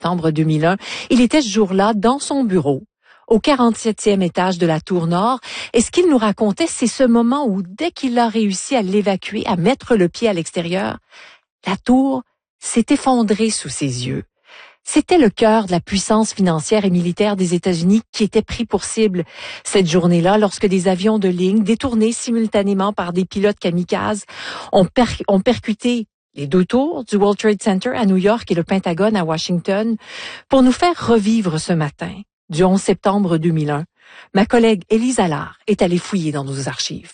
septembre 2001. Il était ce jour-là dans son bureau, au 47e étage de la tour Nord. Et ce qu'il nous racontait, c'est ce moment où, dès qu'il a réussi à l'évacuer, à mettre le pied à l'extérieur, la tour s'est effondrée sous ses yeux. C'était le cœur de la puissance financière et militaire des États-Unis qui était pris pour cible cette journée-là lorsque des avions de ligne, détournés simultanément par des pilotes kamikazes, ont percuté les deux tours du World Trade Center à New York et le Pentagone à Washington pour nous faire revivre ce matin du 11 septembre 2001. Ma collègue Élise Allard est allée fouiller dans nos archives.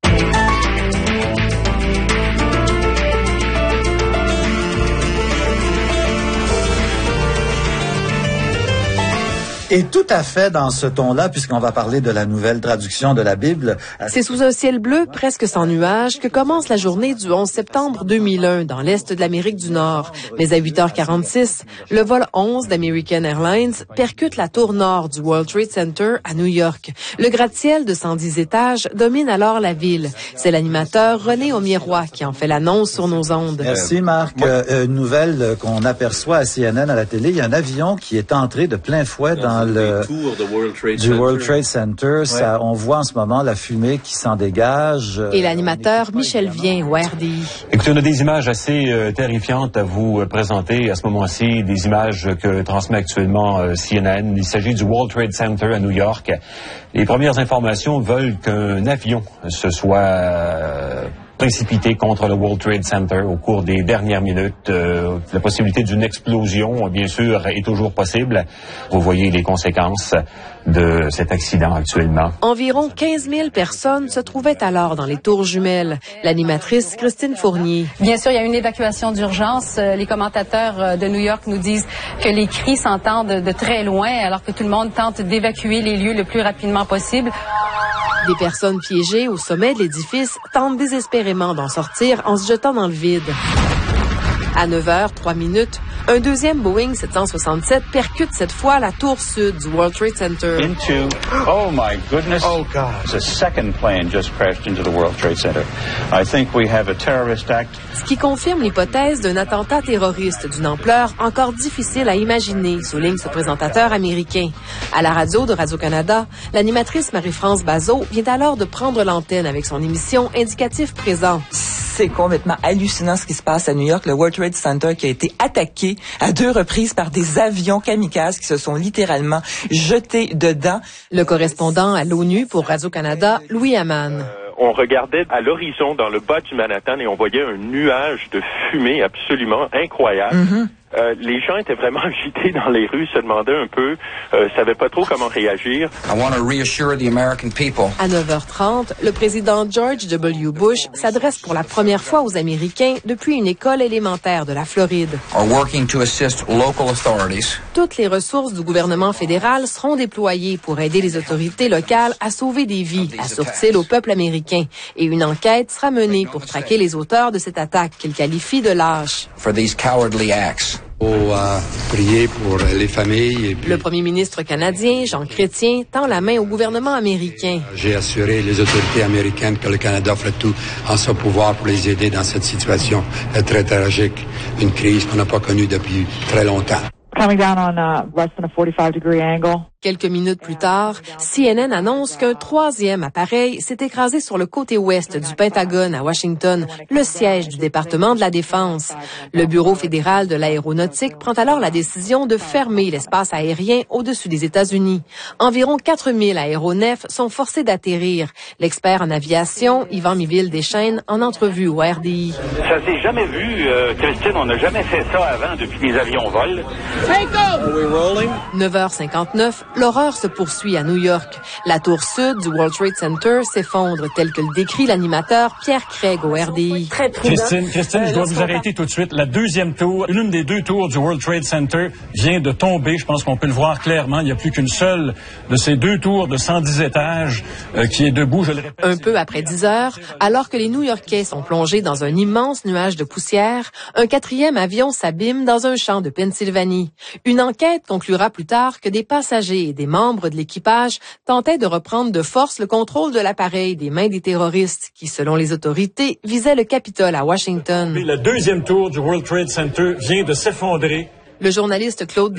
Et tout à fait dans ce ton-là, puisqu'on va parler de la nouvelle traduction de la Bible. C'est sous un ciel bleu presque sans nuages que commence la journée du 11 septembre 2001 dans l'est de l'Amérique du Nord. Mais à 8h46, le vol 11 d'American Airlines percute la tour nord du World Trade Center à New York. Le gratte-ciel de 110 étages domine alors la ville. C'est l'animateur René Aumier-Roy qui en fait l'annonce sur nos ondes. Merci Marc. Une nouvelle qu'on aperçoit à CNN à la télé, il y a un avion qui est entré de plein fouet dans le du World Trade Center. Ça, on voit en ce moment la fumée qui s'en dégage. Et l'animateur Michel Vien au RDI. Écoutez, on a des images assez terrifiantes à vous présenter à ce moment-ci, des images que transmet actuellement CNN. Il s'agit du World Trade Center à New York. Les premières informations veulent qu'un avion se soit précipité contre le World Trade Center au cours des dernières minutes. La possibilité d'une explosion, bien sûr, est toujours possible. Vous voyez les conséquences de cet accident actuellement. Environ 15 000 personnes se trouvaient alors dans les tours jumelles. L'animatrice Christine Fournier. Bien sûr, il y a une évacuation d'urgence. Les commentateurs de New York nous disent que les cris s'entendent de très loin alors que tout le monde tente d'évacuer les lieux le plus rapidement possible. Des personnes piégées au sommet de l'édifice tentent désespérément d'en sortir en se jetant dans le vide. À 9h03, un deuxième Boeing 767 percute cette fois la tour sud du World Trade Center. Oh my goodness. Oh God. A second plane just crashed into the World Trade Center. I think we have a terrorist act. Ce qui confirme l'hypothèse d'un attentat terroriste d'une ampleur encore difficile à imaginer, souligne ce présentateur américain. À la radio de Radio-Canada, l'animatrice Marie-France Bazot vient alors de prendre l'antenne avec son émission Indicatif présent. C'est complètement hallucinant ce qui se passe à New York. Le World Trade Center qui a été attaqué à 2 reprises par des avions kamikazes qui se sont littéralement jetés dedans. Le correspondant à l'ONU pour Radio-Canada, Louis Hamann. On regardait à l'horizon dans le bas du Manhattan et on voyait un nuage de fumée absolument incroyable. Mm-hmm. Les gens étaient vraiment agités dans les rues, se demandaient un peu, savaient pas trop comment réagir. I want to reassure the American people. À 9h30, le président George W. Bush s'adresse pour la première fois aux Américains depuis une école élémentaire de la Floride. Are working to assist local authorities. Toutes les ressources du gouvernement fédéral seront déployées pour aider les autorités locales à sauver des vies, assure-t-il au peuple américain. Et une enquête sera menée pour traquer les auteurs de cette attaque qu'il qualifie de lâche. For these cowardly acts. Prier pour les familles. Et puis, le premier ministre canadien, Jean Chrétien, tend la main au gouvernement américain. J'ai assuré les autorités américaines que le Canada ferait tout en son pouvoir pour les aider dans cette situation très tragique, une crise qu'on n'a pas connue depuis très longtemps. Coming down on less than a 45-degree angle. Quelques minutes plus tard, CNN annonce qu'un 3e appareil s'est écrasé sur le côté ouest du Pentagone à Washington, le siège du département de la Défense. Le Bureau fédéral de l'aéronautique prend alors la décision de fermer l'espace aérien au-dessus des États-Unis. Environ 4000 aéronefs sont forcés d'atterrir. L'expert en aviation, Yvan Miville-Deschênes, en entrevue au RDI. Ça s'est jamais vu, Christine, on n'a jamais fait ça avant depuis que les avions volent. 9h59, l'horreur se poursuit à New York. La tour sud du World Trade Center s'effondre, tel que le décrit l'animateur Pierre Craig au RDI. Christine, je dois vous arrêter tout de suite. La deuxième tour, l'une des 2 tours du World Trade Center vient de tomber. Je pense qu'on peut le voir clairement. Il n'y a plus qu'une seule de ces 2 tours de 110 étages qui est debout, je le répète. Un peu après 10 heures, alors que les New-Yorkais sont plongés dans un immense nuage de poussière, un 4e avion s'abîme dans un champ de Pennsylvanie. Une enquête conclura plus tard que des passagers et des membres de l'équipage tentaient de reprendre de force le contrôle de l'appareil des mains des terroristes qui, selon les autorités, visaient le Capitole à Washington. La deuxième tour du World Trade Center vient de s'effondrer Le journaliste Claude